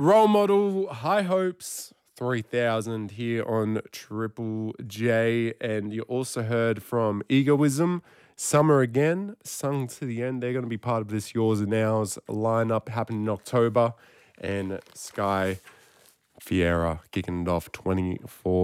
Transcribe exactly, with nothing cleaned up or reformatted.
Role Model, High Hopes, three thousand here on Triple J. And you also heard from Egoism, Summer Again, sung to the end. They're going to be part of this Yours and Ours lineup happening in October. And Sky Fiera kicking it off twenty-four